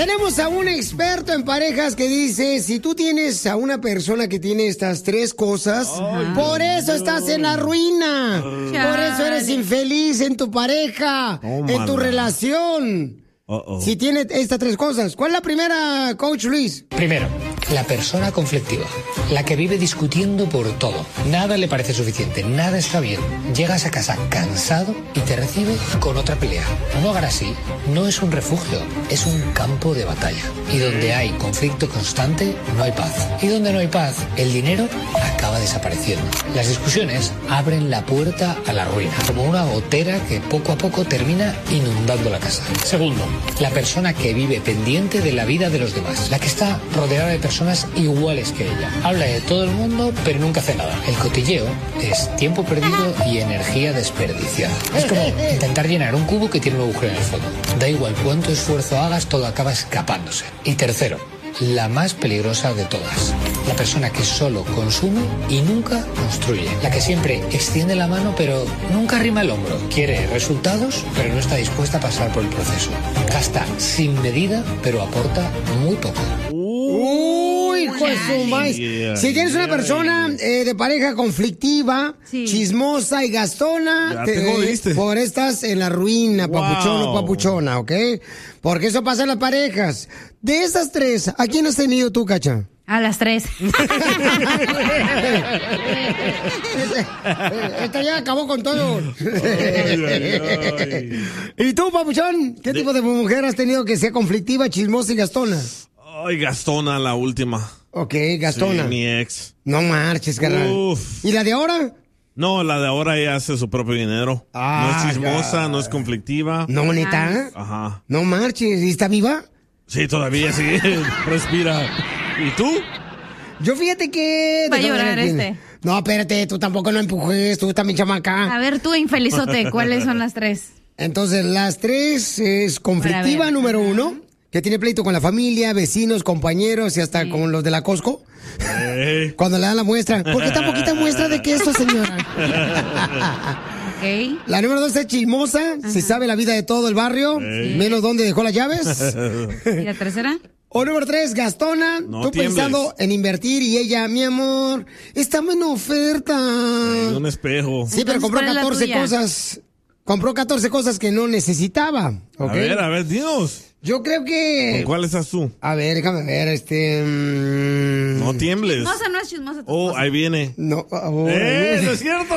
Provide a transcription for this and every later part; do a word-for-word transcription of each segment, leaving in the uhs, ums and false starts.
Tenemos a un experto en parejas que dice, si tú tienes a una persona que tiene estas tres cosas, Ay, por eso Dios. estás en la ruina. Ay. Por eso eres infeliz en tu pareja, oh, en tu relación. Uh-oh. Si tiene estas tres cosas. ¿Cuál es la primera, Coach Luis? Primero, la persona conflictiva, la que vive discutiendo por todo. Nada le parece suficiente, nada está bien. Llegas a casa cansado y te recibe con otra pelea. Un hogar así no es un refugio, es un campo de batalla. Y donde hay conflicto constante, no hay paz. Y donde no hay paz, el dinero acaba desapareciendo. Las discusiones abren la puerta a la ruina, como una gotera que poco a poco termina inundando la casa. Segundo, la persona que vive pendiente de la vida de los demás, la que está rodeada de personas iguales que ella. Habla de todo el mundo, pero nunca hace nada. El cotilleo es tiempo perdido y energía desperdiciada. Es como intentar llenar un cubo que tiene un agujero en el fondo. Da igual cuánto esfuerzo hagas, todo acaba escapándose. Y tercero, la más peligrosa de todas, la persona que solo consume y nunca construye, la que siempre extiende la mano pero nunca arrima el hombro, quiere resultados pero no está dispuesta a pasar por el proceso, gasta sin medida pero aporta muy poco. Uy, pues su maíz. Yeah, si tienes una persona eh, de pareja conflictiva, sí. chismosa y gastona, te, te por estás en la ruina, wow. papuchón o papuchona, ¿ok? Porque eso pasa en las parejas. De esas tres, ¿a quién has tenido tú, Cacha? A las tres. Esta ya acabó con todo. Ay, ay, ay. ¿Y tú, papuchón? ¿Qué de... tipo de mujer has tenido que sea conflictiva, chismosa y gastona? Ay, gastona, la última. Ok, gastona. Sí, mi ex. No marches, carnal. Uf. ¿Y la de ahora? No, la de ahora ella hace su propio dinero. Ah, no es chismosa, ya. no es conflictiva. No, neta. Ajá. No marches. ¿Y está viva? Sí, todavía sí. Respira. ¿Y tú? Yo fíjate que... Va a llorar este. No, espérate, tú tampoco no empujes, tú también chamaca. A ver, tú, infelizote, ¿cuáles son las tres? Entonces, las tres es conflictiva, número uno, que tiene pleito con la familia, vecinos, compañeros y hasta sí. con los de la Costco. Hey. Cuando le dan la muestra. ¿Por qué tan poquita muestra de queso, señora? Okay. La número dos es chismosa, Ajá. se sabe la vida de todo el barrio, sí. menos dónde dejó las llaves. ¿Y la tercera? O número tres, gastona, no tú tiembles. Pensando en invertir y ella, mi amor, estamos en oferta. En un espejo. Sí, pero compró catorce cosas, compró catorce cosas que no necesitaba. ¿Okay? A ver, a ver, dinos. Yo creo que... ¿Con cuál estás tú? A ver, déjame ver, este... Mmm... No tiembles. Chismosa no es chismosa. Oh, cosa. Ahí viene. No, oh, ¡Eh, no es cierto!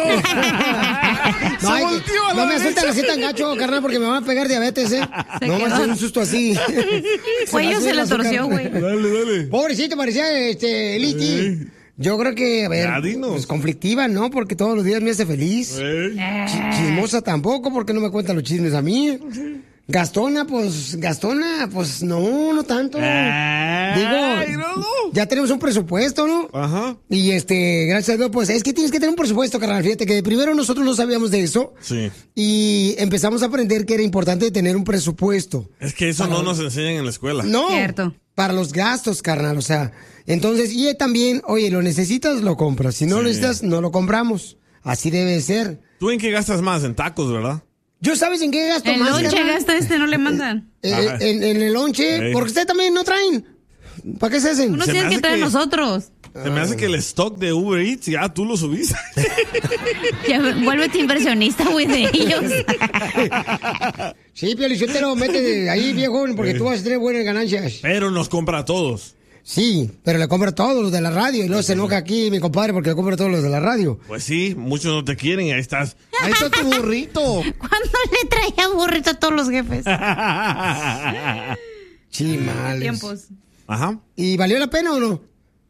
no, ay, no me asustan así tan gacho, carnal, porque me van a pegar diabetes, ¿eh? Se no me hacer un susto así. Cuello se le torció, güey. Dale, dale. Pobrecito, parecía este, Liti. Yo creo que, a ver, pues conflictiva, ¿no? Porque todos los días me hace feliz. Ch- chismosa tampoco, porque no me cuentan los chismes a mí. Gastona, pues, Gastona, pues, no, no tanto. Ay, Digo, no, no. ya tenemos un presupuesto, ¿no? Ajá. Y este, gracias a Dios, pues, es que tienes que tener un presupuesto, carnal. Fíjate que primero nosotros no sabíamos de eso. Sí. Y empezamos a aprender que era importante tener un presupuesto. Es que eso para... no nos enseñan en la escuela. No. Cierto. Para los gastos, carnal, o sea. Entonces, y también, oye, lo necesitas, lo compras. Si no sí. lo necesitas, no lo compramos. Así debe ser. ¿Tú en qué gastas más? En tacos, ¿verdad? ¿Yo sabes en qué gasto el más? El lonche gasta este, no le mandan. Eh, en, en el lonche, hey. porque ustedes también no traen. ¿Para qué se hacen? Uno tiene que traer que, nosotros. Se me hace que el stock de Uber Eats ya tú lo subiste. Ya, vuélvete inversionista, güey, de ellos. Sí, Piolín, te lo mete ahí, viejo, porque tú vas a tener buenas ganancias. Pero nos compra a todos. Sí, pero le compra a todos los de la radio y luego se enoja aquí mi compadre porque le compra a todos los de la radio. Pues sí, muchos no te quieren y ahí estás. Ahí está tu burrito. ¿Cuándo le traía burrito a todos los jefes? Chimales. Tiempos. Ajá. ¿Y valió la pena o no?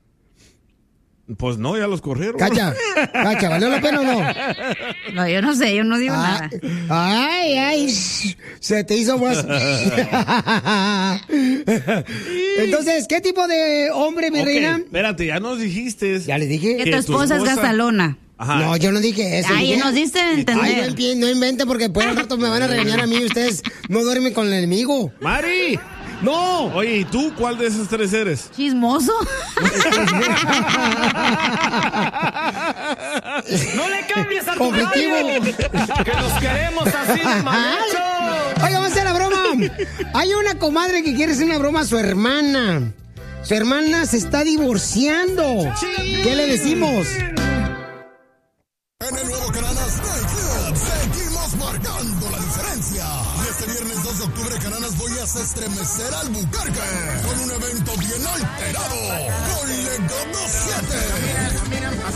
Pues no, ya los corrieron. Cacha, Cacha, ¿valió la pena o no? No, yo no sé, yo no digo ah, nada. Ay, ay, se te hizo más. Entonces, ¿qué tipo de hombre, mi okay, reina? Espérate, ya nos dijiste. Ya les dije. Que, que tu esposa, esposa es gastalona. Ajá. No, yo no dije eso. Ay, dije, nos diste a entender. Ay, no, no inventen porque por el rato me van a regañar a mí y ustedes no duermen con el enemigo. ¡Mari! ¡No! Oye, ¿y tú cuál de esos tres eres? Chismoso. ¡No le cambies a tu conflictivo! radio! ¡Que nos queremos así de mal hecho! Oiga, vamos a hacer la broma Hay una comadre que quiere hacer una broma a su hermana. Su hermana se está divorciando. Sí. ¿Qué le decimos? En el nuevo Cananas Night Club seguimos marcando la diferencia. Y este viernes dos de octubre, Cananas, voy a hacer estremecer al Albuquerque con un evento bien alterado con Legado siete.